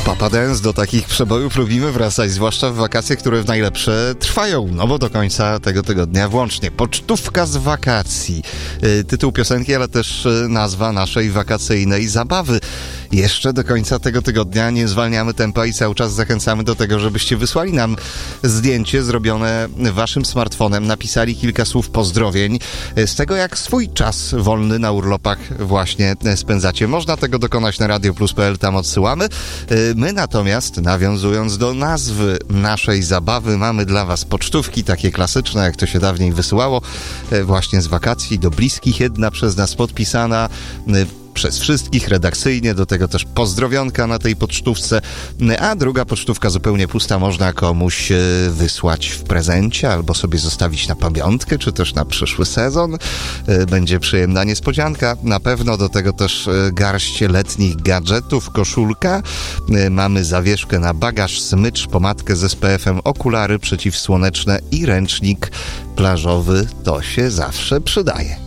Papa Dance, do takich przebojów lubimy wracać, zwłaszcza w wakacje, które w najlepsze trwają, no bo do końca tego tygodnia włącznie. Pocztówka z wakacji. Tytuł piosenki, ale też nazwa naszej wakacyjnej zabawy. Jeszcze do końca tego tygodnia nie zwalniamy tempa i cały czas zachęcamy do tego, żebyście wysłali nam zdjęcie zrobione waszym smartfonem, napisali kilka słów pozdrowień z tego, jak swój czas wolny na urlopach właśnie spędzacie. Można tego dokonać na radioplus.pl, tam odsyłamy. My natomiast, nawiązując do nazwy naszej zabawy, mamy dla was pocztówki, takie klasyczne, jak to się dawniej wysyłało, właśnie z wakacji, do bliskich, jedna przez nas podpisana, przez wszystkich redakcyjnie, do tego też pozdrowionka na tej pocztówce, a druga pocztówka zupełnie pusta, można komuś wysłać w prezencie albo sobie zostawić na pamiątkę, czy też na przyszły sezon. Będzie przyjemna niespodzianka. Na pewno do tego też garść letnich gadżetów, koszulka. Mamy zawieszkę na bagaż, smycz, pomadkę z SPF-em, okulary przeciwsłoneczne i ręcznik plażowy. To się zawsze przydaje.